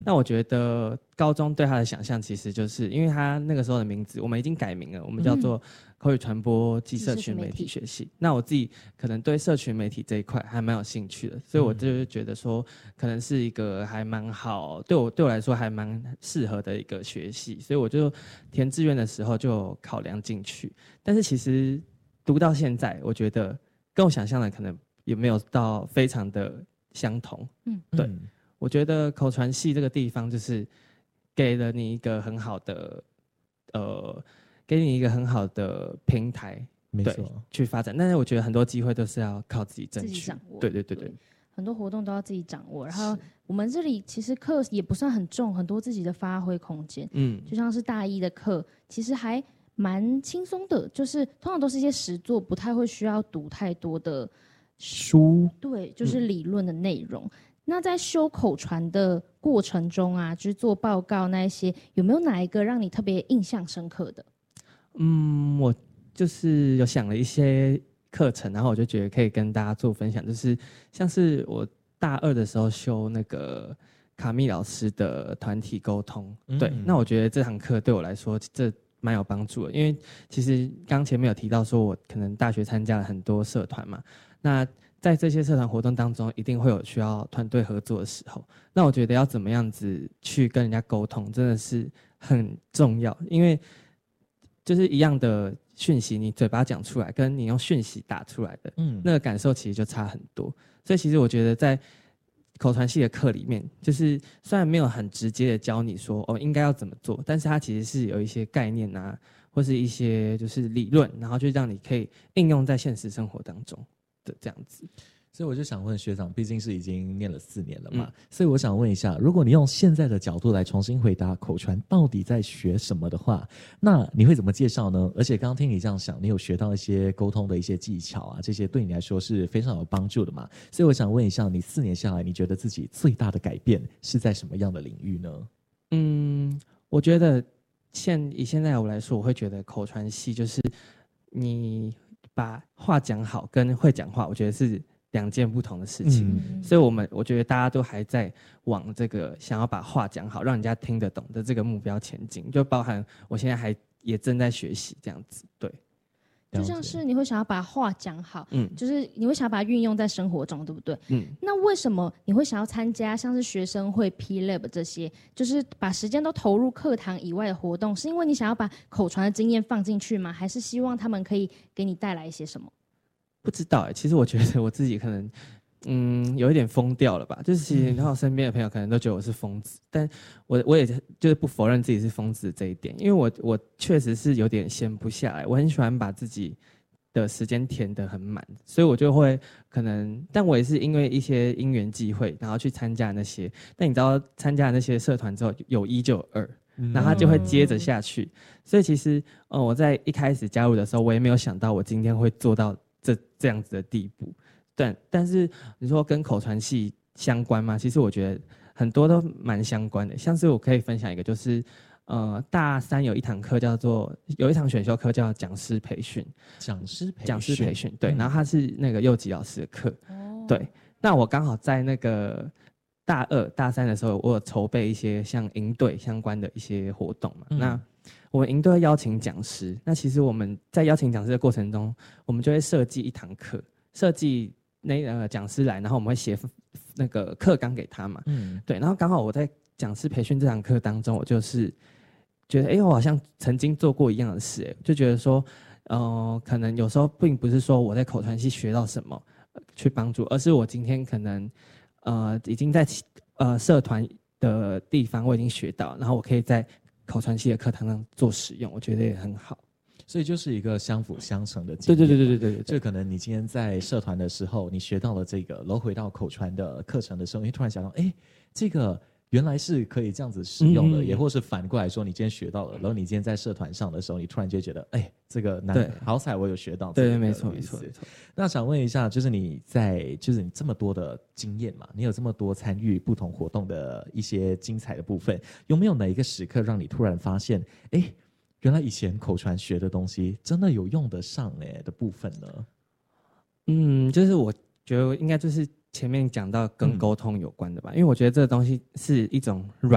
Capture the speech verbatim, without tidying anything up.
那我觉得高中对他的想象，其实就是因为他那个时候的名字，我们已经改名了，我们叫做口语传播暨社群媒体学系。那我自己可能对社群媒体这一块还蛮有兴趣的，所以我就觉得说，可能是一个还蛮好，对我对我来说还蛮适合的一个学系，所以我就填志愿的时候就考量进去。但是其实读到现在，我觉得跟我想象的可能也没有到非常的相同。嗯，对。嗯，我觉得口传系这个地方就是给了你一个很好的，呃，给你一个很好的平台， 没错， 去发展。但是我觉得很多机会都是要靠自己争取， 自己掌握。 对对对对， 对，很多活动都要自己掌握。然后我们这里其实课也不算很重，很多自己的发挥空间。嗯，就像是大一的课，其实还蛮轻松的，就是通常都是一些实作，不太会需要读太多的书。 对，就是理论的内容。嗯，那在修口传的过程中啊，就是做报告那一些，有没有哪一个让你特别印象深刻的？ 嗯，我就是有想了一些课程，然后我就觉得可以跟大家做分享，就是像是我大二的时候修那个卡密老师的团体沟通，嗯、对，那我觉得这堂课对我来说这蛮有帮助的，因为其实刚前面有提到说我可能大学参加了很多社团嘛，那在这些社团活动当中，一定会有需要团队合作的时候。那我觉得要怎么样子去跟人家沟通，真的是很重要。因为就是一样的讯息，你嘴巴讲出来，跟你用讯息打出来的，嗯，那个感受其实就差很多。所以其实我觉得在口传系的课里面，就是虽然没有很直接的教你说哦应该要怎么做，但是它其实是有一些概念啊，或是一些就是理论，然后就让你可以应用在现实生活当中。的这样子， 所以我就想问学长，毕竟是已经念了四年了嘛，嗯、所以我想问一下，如果你用现在的角度来重新回答口传到底在学什么的话，那你会怎么介绍呢？而且刚刚听你这样想，你有学到一些沟通的一些技巧啊，这些对你来说是非常有帮助的嘛？所以我想问一下，你四年下来，你觉得自己最大的改变是在什么样的领域呢？ 嗯，我觉得现以现在我来说，我会觉得口传系就是你把话讲好跟会讲话，我觉得是两件不同的事情。嗯、所以我们我觉得大家都还在往这个想要把话讲好，让人家听得懂的这个目标前进，就包含我现在还也正在学习这样子。对， 就像是你会想要把话讲好，嗯，就是你会想要把它运用在生活中，对不对？嗯，那为什么你会想要参加像是学生会、P Lab 这些，就是把时间都投入课堂以外的活动？是因为你想要把口传的经验放进去吗？还是希望他们可以给你带来一些什么？ 不知道哎、欸，其实我觉得我自己可能。嗯，有一点疯掉了吧？就是其实，然后身边的朋友可能都觉得我是疯子，但我我也就是不否认自己是疯子这一点，因为我我确实是有点闲不下来，我很喜欢把自己的时间填得很满，所以我就会可能，但我也是因为一些因缘际会，然后去参加那些，但你知道参加那些社团之后，有一就有二，然后它就会接着下去，所以其实，呃，我在一开始加入的时候，我也没有想到我今天会做到这这样子的地步。但但是你说跟口传系相关吗？其实我觉得很多都蛮相关的。像是我可以分享一个，就是呃大三有一堂课叫做有一堂选修课叫讲师培训， 讲师培训， 讲师培训对，嗯、然后他是那个佑吉老师的课，哦、对。那我刚好在那个大二大三的时候，我有筹备一些像营队相关的一些活动嘛，嗯、那。我们营队会邀请讲师，那其实我们在邀请讲师的过程中，我们就会设计一堂课，设计。那呃讲师来，然后我们会写那个课纲给他嘛，嗯，对，然后刚好我在讲师培训这堂课当中，我就是觉得，哎，我好像曾经做过一样的事，哎，就觉得说，呃，可能有时候并不是说我在口传系学到什么、呃、去帮助，而是我今天可能呃已经在呃社团的地方我已经学到，然后我可以在口传系的课堂上做使用，我觉得也很好。 所以就是一个相辅相成的经验。 对对对对对对， 就可能你今天在社团的时候，你学到了这个，然后回到口传的课程的时候，你突然想到，哎，这个原来是可以这样子使用的，嗯、也或是反过来说，你今天学到了，然后你今天在社团上的时候，你突然就觉得，哎，这个难好彩我有学到。 对对，没错没错没错。 那想问一下，就是你在就是你这么多的经验嘛，你有这么多参与不同活动的一些精彩的部分，有没有哪一个时刻让你突然发现，哎？原来以前口传学的东西真的有用得上哎的部分呢？ 嗯，就是我觉得应该就是前面讲到跟沟通有关的吧，嗯、因为我觉得这个东西是一种软。